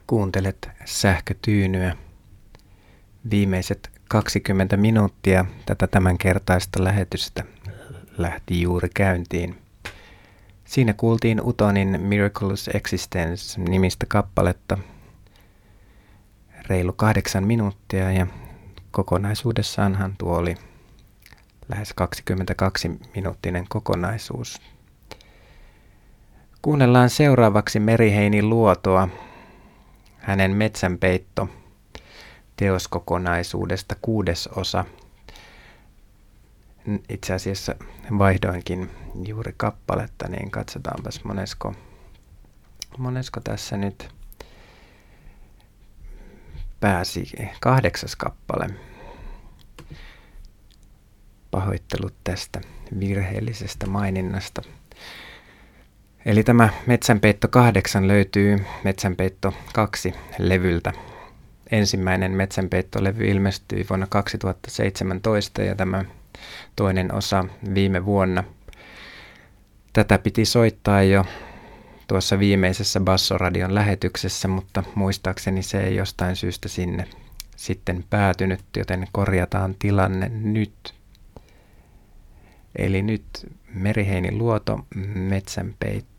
Kuuntelet sähkötyynyä. Viimeiset 20 minuuttia tätä tämänkertaista lähetystä lähti juuri käyntiin. Siinä kuultiin Utonin Miraculous Existence -nimistä kappaletta reilu 8 minuuttia ja kokonaisuudessaanhan tuo oli lähes 22-minuuttinen kokonaisuus. Kuunnellaan seuraavaksi Meri-Heini Luotoa, hänen Metsänpeitto teoskokonaisuudesta 6. osa. Itse asiassa vaihdoinkin juuri kappaletta, niin katsotaanpas monesko tässä nyt pääsi. 8. kappale. Pahoittelut tästä virheellisestä maininnasta. Eli tämä Metsänpeitto 8 löytyy Metsänpeitto 2-levyltä. Ensimmäinen Metsänpeitto-levy ilmestyi vuonna 2017 ja tämä toinen osa viime vuonna. Tätä piti soittaa jo tuossa viimeisessä Bassoradion lähetyksessä, mutta muistaakseni se ei jostain syystä sinne sitten päätynyt, joten korjataan tilanne nyt. Eli nyt Meri-Heini Luoto, Metsänpeitto.